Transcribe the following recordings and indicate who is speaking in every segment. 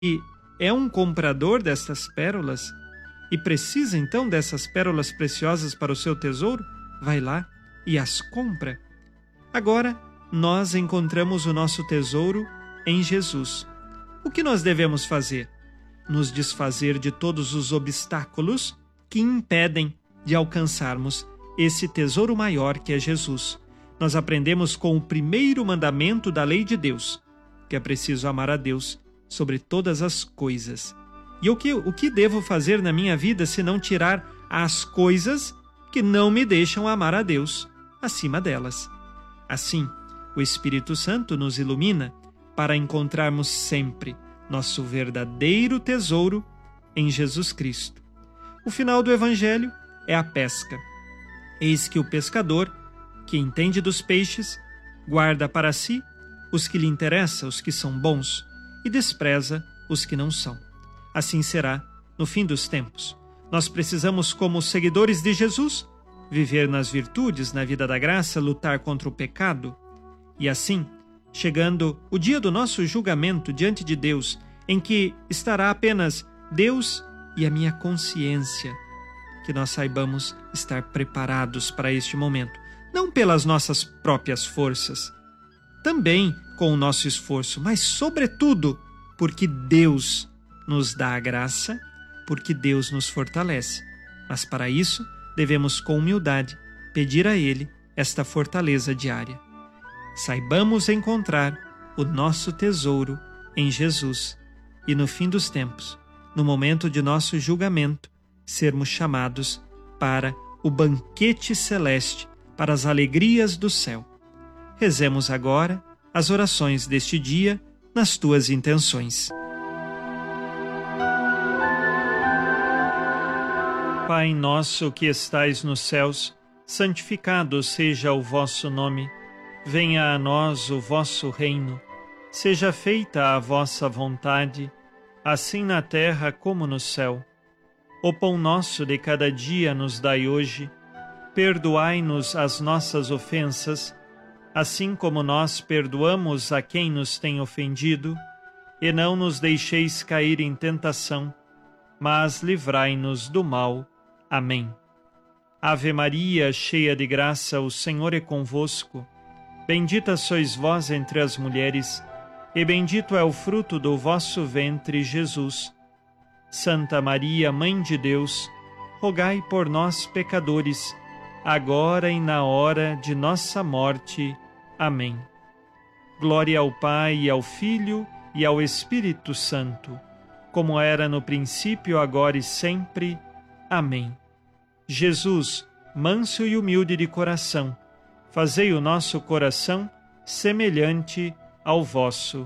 Speaker 1: e é um comprador destas pérolas e precisa então dessas pérolas preciosas para o seu tesouro, vai lá e as compra. Agora, nós encontramos o nosso tesouro em Jesus. O que nós devemos fazer? Nos desfazer de todos os obstáculos que impedem de alcançarmos esse tesouro maior que é Jesus. Nós aprendemos com o primeiro mandamento da lei de Deus, que é preciso amar a Deus sobre todas as coisas. E o que devo fazer na minha vida se não tirar as coisas que não me deixam amar a Deus acima delas? Assim, o Espírito Santo nos ilumina para encontrarmos sempre nosso verdadeiro tesouro em Jesus Cristo. O final do Evangelho é a pesca. Eis que o pescador, que entende dos peixes, guarda para si os que lhe interessam, os que são bons, e despreza os que não são. Assim será no fim dos tempos. Nós precisamos, como seguidores de Jesus, viver nas virtudes, na vida da graça, lutar contra o pecado. E assim, chegando o dia do nosso julgamento diante de Deus, em que estará apenas Deus e a minha consciência, que nós saibamos estar preparados para este momento, não pelas nossas próprias forças, também com o nosso esforço, mas sobretudo porque Deus nos dá a graça, porque Deus nos fortalece. Mas para isso, devemos com humildade pedir a Ele esta fortaleza diária. Saibamos encontrar o nosso tesouro em Jesus e no fim dos tempos, no momento de nosso julgamento, sermos chamados para o banquete celeste, para as alegrias do céu. Rezemos agora as orações deste dia nas tuas intenções. Pai nosso que estais nos céus, santificado seja o vosso nome. Venha a nós o vosso reino. Seja feita a vossa vontade, assim na terra como no céu. O pão nosso de cada dia nos dai hoje. Perdoai-nos as nossas ofensas, assim como nós perdoamos a quem nos tem ofendido, e não nos deixeis cair em tentação, mas livrai-nos do mal. Amém. Ave Maria, cheia de graça, o Senhor é convosco. Bendita sois vós entre as mulheres, e bendito é o fruto do vosso ventre, Jesus. Santa Maria, Mãe de Deus, rogai por nós, pecadores, agora e na hora de nossa morte. Amém. Glória ao Pai, e ao Filho, e ao Espírito Santo, como era no princípio, agora e sempre. Amém. Jesus, manso e humilde de coração, fazei o nosso coração semelhante ao vosso.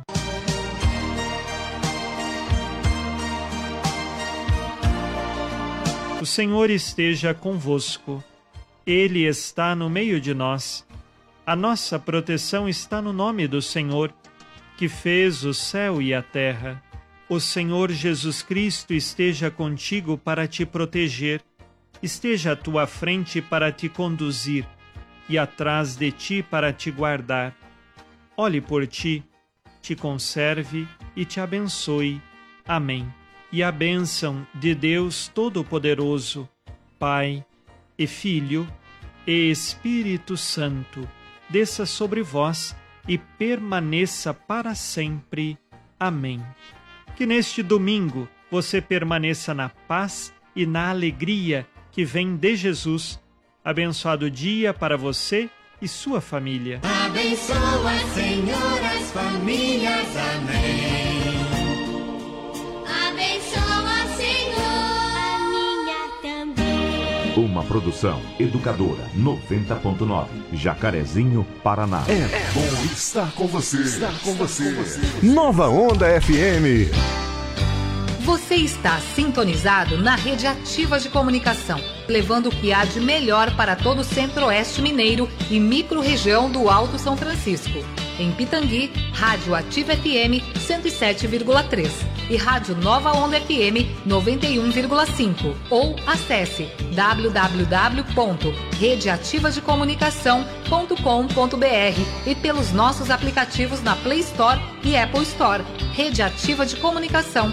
Speaker 1: O Senhor esteja convosco. Ele está no meio de nós. A nossa proteção está no nome do Senhor, que fez o céu e a terra. O Senhor Jesus Cristo esteja contigo para te proteger, esteja à tua frente para te conduzir e atrás de ti para te guardar. Olhe por ti, te conserve e te abençoe. Amém. E a bênção de Deus Todo-Poderoso, Pai e Filho e Espírito Santo, desça sobre vós e permaneça para sempre. Amém. Que neste domingo você permaneça na paz e na alegria que vem de Jesus. Abençoado dia para você e sua família.
Speaker 2: Abençoa, Senhor, as famílias. Amém. Abençoa, Senhor, a minha também.
Speaker 3: Uma produção Educadora 90.9, Jacarezinho, Paraná.
Speaker 4: É bom estar com você. Estar com você. Nova Onda FM.
Speaker 5: Você está sintonizado na Rede Ativa de Comunicação, levando o que há de melhor para todo o Centro-Oeste Mineiro e micro-região do Alto São Francisco. Em Pitangui, Rádio Ativa FM 107,3. e Rádio Nova Onda FM 91,5. Ou acesse www.redeativadecomunicação.com.br e pelos nossos aplicativos na Play Store e Apple Store. Rede Ativa de Comunicação.